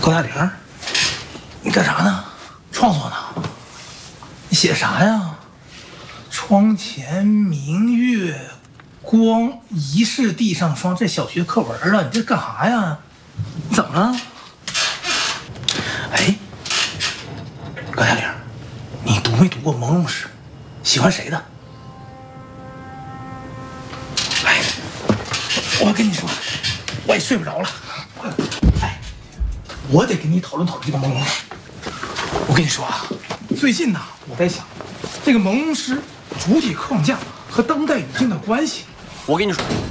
高大玲，你干啥呢？创作呢？你写啥呀？窗前明月光，疑是地上霜。这小学课文啊，你这干啥呀？你怎么了？哎，高大玲，你读没读过朦胧诗？喜欢谁的？哎，我跟你说，我也睡不着了。哎，我得跟你讨论讨论这个朦胧诗。我跟你说啊，最近呢，我在想这个朦胧诗主体框架和当代语境的关系。 我跟你说，